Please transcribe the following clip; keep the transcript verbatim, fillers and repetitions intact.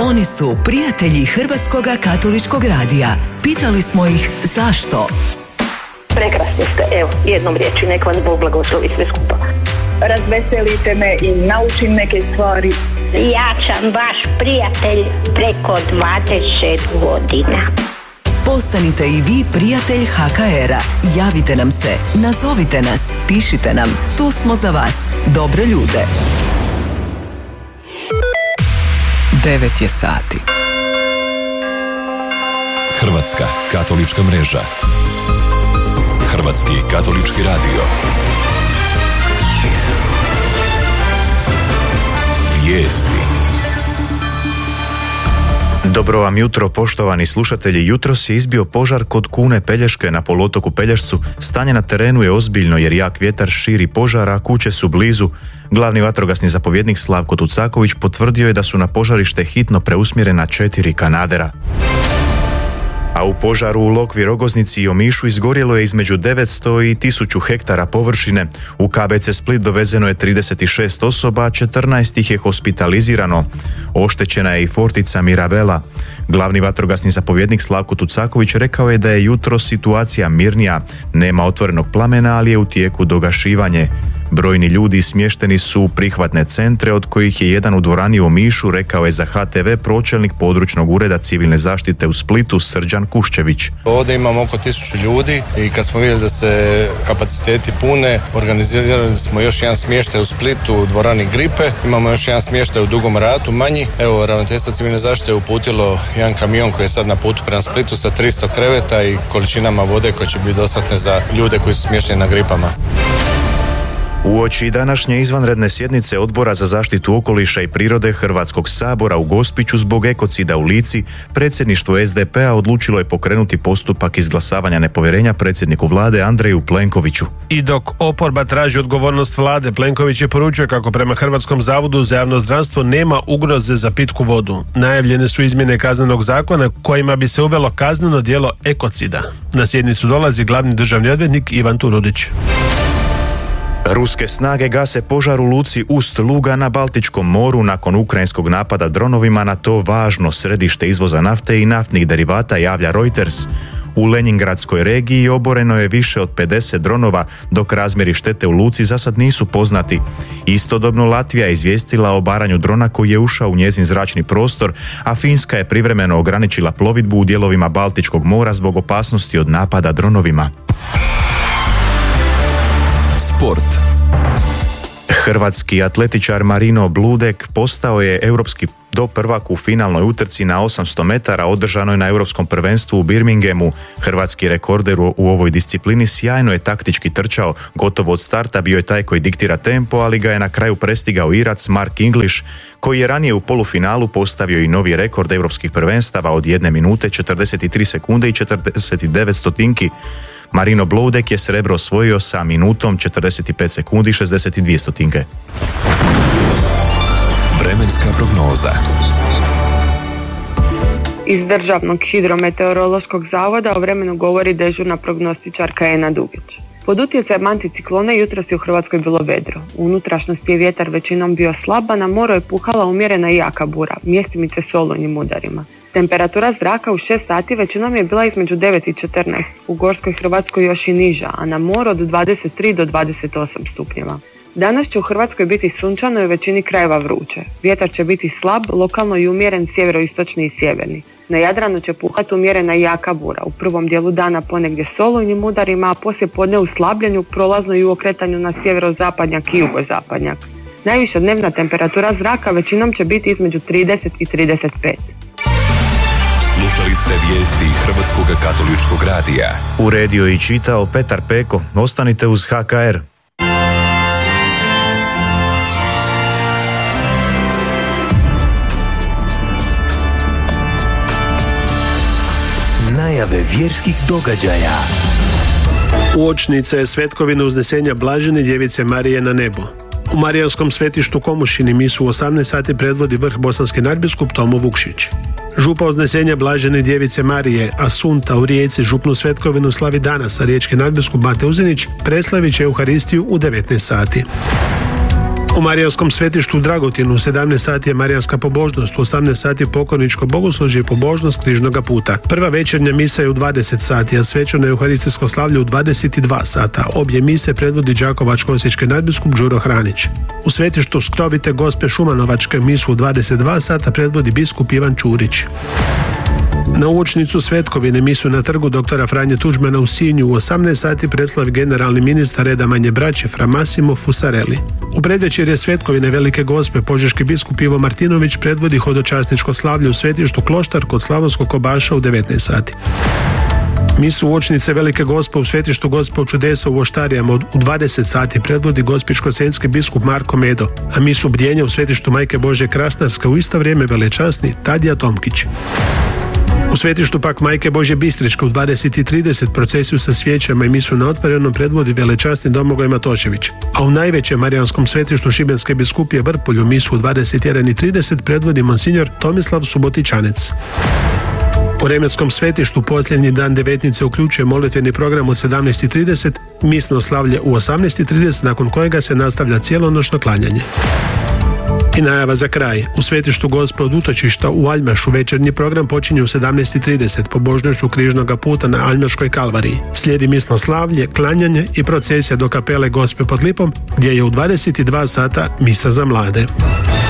Oni su prijatelji Hrvatskog katoličkog radija. Pitali smo ih zašto. Prekrasni ste, evo, jednom riječi, nek vas Bog blagoslovi sve skupa. Razveselite me i naučim neke stvari. Ja sam vaš prijatelj preko dvadeset godina. Postanite i vi prijatelj H K R-a. Javite nam se, nazovite nas, pišite nam. Tu smo za vas. Dobre ljude. Devet je sati. Hrvatska katolička mreža. Hrvatski katolički radio. Vijesti. Dobro vam jutro, poštovani slušatelji. Jutros je izbio požar kod Kune Pelješke na poluotoku Pelješcu. Stanje na terenu je ozbiljno jer jak vjetar širi požar, a kuće su blizu. Glavni vatrogasni zapovjednik Slavko Tucaković potvrdio je da su na požarište hitno preusmjerena četiri kanadera. A u požaru u Lokvi, Rogoznici i Omišu izgorjelo je između devetsto i tisuću hektara površine. U K B C Split dovezeno je trideset šest osoba, a četrnaest ih je hospitalizirano. Oštećena je i fortica Mirabela. Glavni vatrogasni zapovjednik Slavko Tucaković rekao je da je jutro situacija mirnija. Nema otvorenog plamena, ali je u tijeku dogašivanje. Brojni ljudi smješteni su u prihvatne centre, od kojih je jedan u dvorani u Omišu, rekao je za H T V pročelnik područnog ureda civilne zaštite u Splitu Srđan Kuščević. Ovdje imamo oko tisuću ljudi i kad smo vidjeli da se kapaciteti pune, organizirali smo još jedan smještaj u Splitu u dvorani Gripe, imamo još jedan smještaj u Dugom Ratu manji. Evo, ravnateljstvo civilne zaštite je uputilo jedan kamion koji je sad na putu prema Splitu sa tristo kreveta i količinama vode koje će biti dostatne za ljude koji su smješteni na gripama. Uoči današnje izvanredne sjednice Odbora za zaštitu okoliša i prirode Hrvatskog sabora u Gospiću zbog ekocida u Lici, predsjedništvo S D P-a odlučilo je pokrenuti postupak izglasavanja nepovjerenja predsjedniku vlade Andreju Plenkoviću. I dok oporba traži odgovornost vlade, Plenković je poručio kako prema Hrvatskom zavodu za javno zdravstvo nema ugroze za pitku vodu. Najavljene su izmjene kaznenog zakona kojima bi se uvelo kazneno djelo ekocida. Na sjednicu dolazi glavni državni odvjetnik Ivan Turudić. Ruske snage gase požar u luci Ust-Luga na Baltičkom moru nakon ukrajinskog napada dronovima na to važno središte izvoza nafte i naftnih derivata, javlja Reuters. U Lenjingradskoj regiji oboreno je više od pedeset dronova, dok razmjeri štete u luci za sad nisu poznati. Istodobno Latvija je izvijestila o baranju drona koji je ušao u njezin zračni prostor, a Finska je privremeno ograničila plovidbu u dijelovima Baltičkog mora zbog opasnosti od napada dronovima. Sport. Hrvatski atletičar Marino Bludek postao je europski doprvak u finalnoj utrci na osamsto metara održanoj na europskom prvenstvu u Birminghamu. Hrvatski rekorder u ovoj disciplini sjajno je taktički trčao, gotovo od starta bio je taj koji diktira tempo, ali ga je na kraju prestigao Irac Mark English, koji je ranije u polufinalu postavio i novi rekord europskih prvenstava od jedne minute, četrdeset tri sekunde i četrdeset devet stotinki. Marino Bludek je srebro osvojio sa minutom četrdeset pet sekundi i šezdeset dvije stotinke. Vremenska prognoza. Iz Državnog hidrometeorološkog zavoda o vremenu govori dežurna prognostičarka Ena Dugić. Pod utjecajem anticiklona jutros je u Hrvatskoj bilo vedro. U unutrašnjosti je vjetar većinom bio slab, a na moru je puhala umjerena i jaka bura, mjestimice s olujnim udarima. Temperatura zraka u šest sati većinom je bila između devet i četrnaest, u Gorskoj Hrvatskoj još i niža, a na moru od dvadeset tri do dvadeset osam stupnjeva. Danas će u Hrvatskoj biti sunčano i u većini krajeva vruće. Vjetar će biti slab, lokalno i umjeren sjeveroistočni i sjeverni. Na Jadranu će puhati umjerena i jaka bura. U prvom dijelu dana ponegdje s olujnim udarima, a poslije podne u slabljenju, prolazno i u okretanju na sjeverozapadnjak i jugozapadnjak. Najviša dnevna temperatura zraka većinom će biti između trideset i trideset pet. Slušali ste vijesti Hrvatskog katoličkog radija. Uredio i čitao Petar Peko. Ostanite uz H K R. Najave vjerskih događaja. Uočnica je svetkovine uznesenja Blažene djevice Marije na nebo. U Marijanskom svetištu Komušini misu u osamnaest sati predvodi vrh bosanski nadbiskup Tomo Vukšić. Župa uznesenja Blažene djevice Marije Asunta u Rijeci župnu svetkovinu slavi danas, a riječki nadbiskup Mate Uzinić preslavit će Euharistiju u devetnaest sati. U Marijanskom svetištu u Dragotinu u sedamnaest sati je marijanska pobožnost, u osamnaest sati pokorničko bogoslužje i pobožnost križnoga puta. Prva večernja misa je u dvadeset sati, a svečano euharistijsko slavlje u dvadeset dva sata. Obje mise predvodi đakovačko-osječki nadbiskup Đuro Hranić. U svetištu Skrovite Gospe Šumanovačke misu u dvadeset dva sata predvodi biskup Ivan Čurić. Na uočnicu Svetkovine misu na trgu doktora Franje Tuđmana u Sinju u osamnaest sati preslavi generalni ministar reda Manje braće Fra Massimo Fusarelli. U predvečerje Svetkovine Velike Gospe požeški biskup Ivo Martinović predvodi hodočasničko slavlje u svetištu Kloštar kod Slavonskog Kobaša u devetnaest sati. Misu uočnice Velike Gospe u svetištu Gospov čudesa u Oštarijama u dvadeset sati predvodi gospičko-senjski biskup Marko Medo, a misu bdjenja u svetištu Majke Božje Krasnarska u isto vrijeme velečasni Tadija Tomkić. U svetištu pak Majke Božje Bistričke u dvadeset i trideset procesiju sa svijećama i misu na otvorenom predvodi velečasni Domagoj Matošević, a u najvećem marijanskom svetištu Šibenske biskupije Vrpolju misu u dvadeset jedan i trideset predvodi monsignor Tomislav Subotičanec. U Remetskom svetištu posljednji dan devetnice uključuje molitveni program od sedamnaest i trideset, misno slavlje u osamnaest i trideset, nakon kojega se nastavlja cijelonoćno klanjanje. I najava za kraj. U svetištu Gospe od utočišta u Aljmašu večernji program počinje u sedamnaest i trideset pobožnošću križnoga puta na Aljmaškoj kalvariji. Slijedi misno slavlje, klanjanje i procesija do kapele Gospe pod Lipom, gdje je u dvadeset dva sata misa za mlade.